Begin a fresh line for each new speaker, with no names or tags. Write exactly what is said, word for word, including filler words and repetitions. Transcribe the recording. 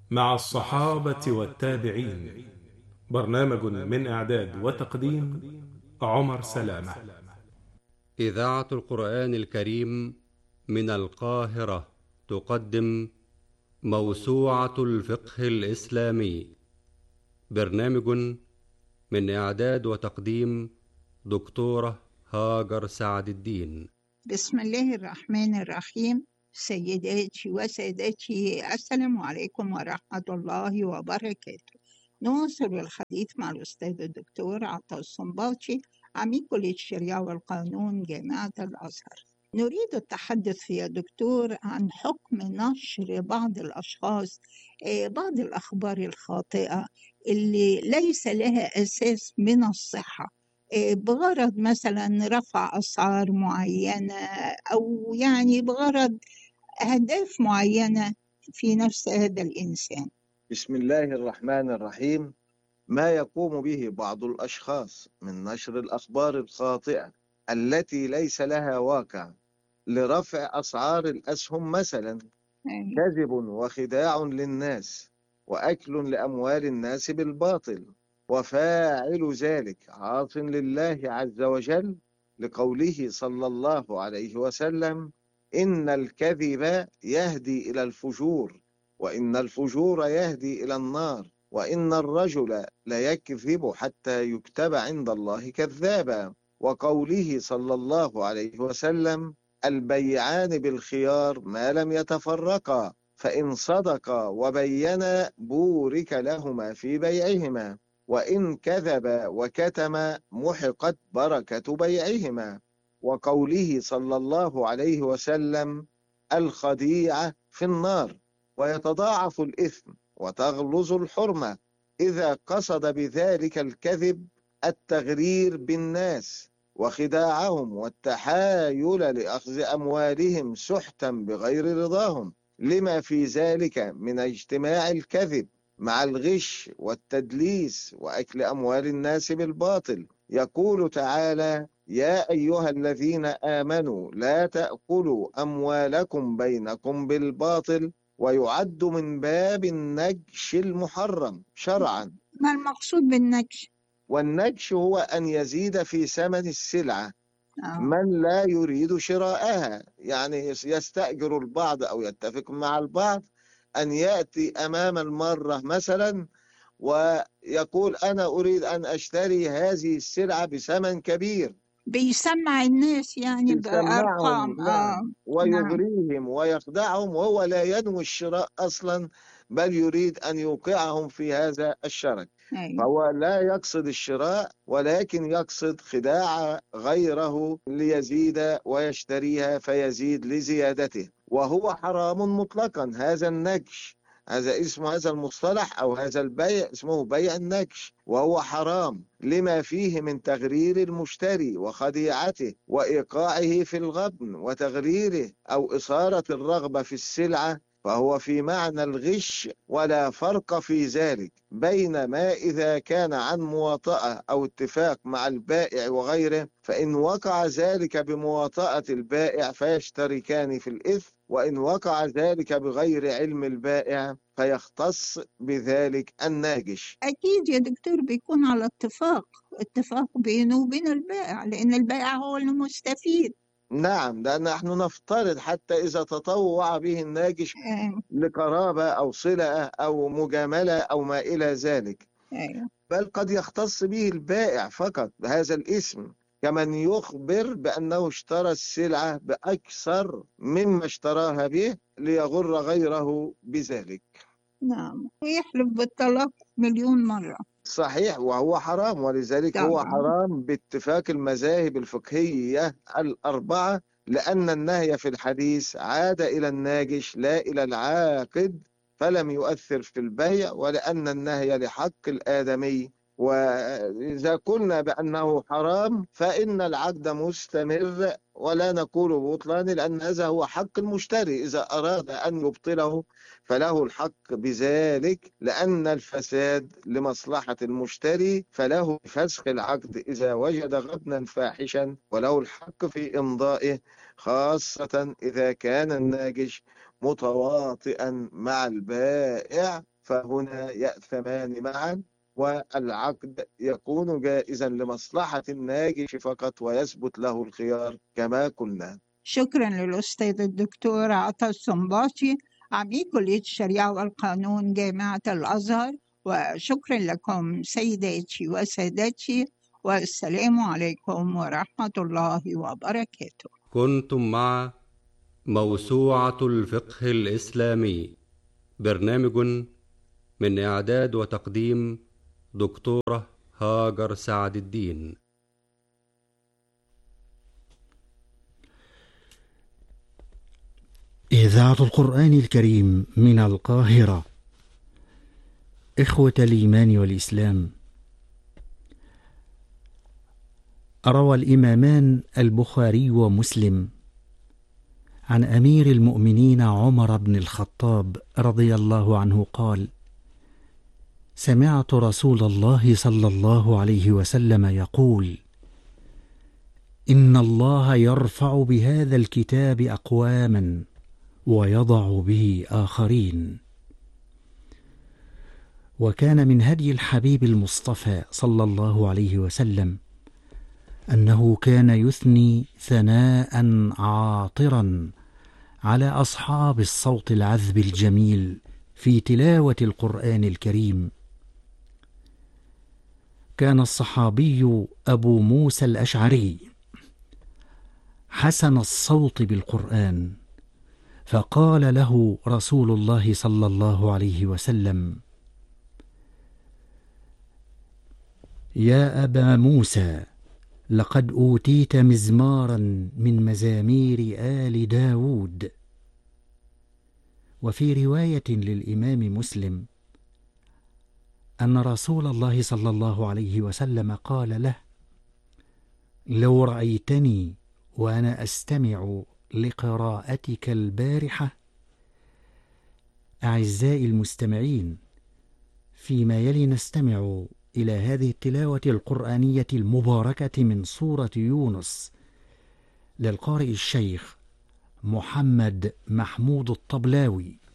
مع الصحابة والتابعين. برنامج من إعداد وتقديم عمر سلامة.
إذاعة القرآن الكريم من القاهرة تقدم موسوعة الفقه الإسلامي. برنامج من إعداد وتقديم دكتورة هاجر سعد الدين.
بسم الله الرحمن الرحيم. سيداتي وسادتي، السلام عليكم ورحمة الله وبركاته. نواصل الحديث مع الأستاذ الدكتور عطا الصنباطي، عميد كلية الشريعة والقانون جامعة الأزهر. نريد التحدث يا دكتور عن حكم نشر بعض الأشخاص آه، بعض الأخبار الخاطئة اللي ليس لها أساس من الصحة، آه، بغرض مثلا رفع أسعار معينة، أو يعني بغرض أهداف معينة في نفس هذا الإنسان.
بسم الله الرحمن الرحيم. ما يقوم به بعض الأشخاص من نشر الأخبار الخاطئة التي ليس لها واقع لرفع أسعار الأسهم مثلا
أي.
كذب وخداع للناس وأكل لأموال الناس بالباطل، وفاعل ذلك عاص لله عز وجل، لقوله صلى الله عليه وسلم: إن الكذب يهدي إلى الفجور، وإن الفجور يهدي إلى النار، وإن الرجل ليكذب حتى يكتب عند الله كذابا، وقوله صلى الله عليه وسلم: البيعان بالخيار ما لم يتفرقا، فإن صدقا وبينا بورك لهما في بيعهما، وإن كذبا وكتما محقت بركة بيعهما، وقوله صلى الله عليه وسلم: الخديعة في النار، ويتضاعف الإثم وتغلظ الحرمة إذا قصد بذلك الكذب التغرير بالناس وخداعهم والتحايل لأخذ أموالهم سحتا بغير رضاهم، لما في ذلك من اجتماع الكذب مع الغش والتدليس وأكل أموال الناس بالباطل. يقول تعالى: يا أيها الذين آمنوا لا تأكلوا أموالكم بينكم بالباطل، ويعد من باب النجش المحرم شرعا.
ما المقصود بالنكش؟
والنجش هو أن يزيد في ثمن السلعة
آه.
من لا يريد شراءها، يعني يستأجر البعض أو يتفق مع البعض أن يأتي أمام المرة مثلا ويقول: أنا أريد أن أشتري هذه السلعة بثمن كبير،
بيسمع الناس يعني
يسمعهم،
بأرقام. آه.
نعم،
نعم.
ويغريهم ويخدعهم، وهو لا ينوي الشراء أصلا، بل يريد أن يوقعهم في هذا الشرك.
أي.
فهو لا يقصد الشراء، ولكن يقصد خداع غيره ليزيد ويشتريها فيزيد لزيادته، وهو حرام مطلقا. هذا النجش، هذا اسم هذا المصطلح أو هذا البيع اسمه بيع النجش، وهو حرام لما فيه من تغرير المشتري وخديعته وإيقاعه في الغبن وتغريره أو إثارة الرغبة في السلعة، فهو في معنى الغش. ولا فرق في ذلك بين ما إذا كان عن مواطأة أو اتفاق مع البائع وغيره، فإن وقع ذلك بمواطأة البائع فيشتركان في الإثم، وإن وقع ذلك بغير علم البائع فيختص بذلك الناجش.
أكيد يا دكتور بيكون على اتفاق اتفاق بينه وبين البائع، لأن البائع هو المستفيد.
نعم، لأن نحن نفترض حتى إذا تطوع به الناجش
آه.
لقرابة أو صلة أو مجاملة أو ما إلى ذلك،
أيوه.
بل قد يختص به البائع فقط بهذا الاسم، كمن يخبر بأنه اشترى السلعة بأكثر مما اشتراها به ليغر غيره بذلك.
نعم، ويحلف بالطلاق مليون مرة.
صحيح، وهو حرام، ولذلك هو
طبعا.
حرام باتفاق المذاهب الفقهية الأربعة، لأن النهي في الحديث عاد إلى الناجش لا إلى العاقد، فلم يؤثر في البيع، ولأن النهي لحق الآدمي. وإذا قلنا بأنه حرام فإن العقد مستمر ولا نقول ببطلان، لأن هذا هو حق المشتري، إذا أراد أن يبطله فله الحق بذلك، لأن الفساد لمصلحة المشتري، فله فسخ العقد إذا وجد غبنا فاحشا، وله الحق في إمضائه، خاصة إذا كان الناجش متواطئا مع البائع فهنا يأثمان معا، والعقد يكون جائزا لمصلحة الناجش فقط ويثبت له الخيار كما قلنا.
شكرا للأستاذ الدكتور عطا السنباطي عميد كلية الشريعة والقانون جامعة الأزهر، وشكرا لكم سيداتي وسادتي، والسلام عليكم ورحمة الله وبركاته.
كنتم مع موسوعة الفقه الإسلامي، برنامج من إعداد وتقديم دكتورة هاجر سعد الدين.
إذاعة القرآن الكريم من القاهرة. إخوة الإيمان والإسلام، روى الإمامان البخاري ومسلم عن أمير المؤمنين عمر بن الخطاب رضي الله عنه قال: سمعت رسول الله صلى الله عليه وسلم يقول: إن الله يرفع بهذا الكتاب أقواما ويضع به آخرين. وكان من هدي الحبيب المصطفى صلى الله عليه وسلم أنه كان يثني ثناء عاطرا على أصحاب الصوت العذب الجميل في تلاوة القرآن الكريم. كان الصحابي أبو موسى الأشعري حسن الصوت بالقرآن، فقال له رسول الله صلى الله عليه وسلم: يا أبا موسى، لقد أوتيت مزمارا من مزامير آل داود. وفي رواية للإمام مسلم أن رسول الله صلى الله عليه وسلم قال له: لو رأيتني وأنا أستمع لقراءتك البارحة. أعزائي المستمعين، فيما يلي نستمع إلى هذه التلاوة القرآنية المباركة من سورة يونس للقارئ الشيخ محمد محمود الطبلاوي.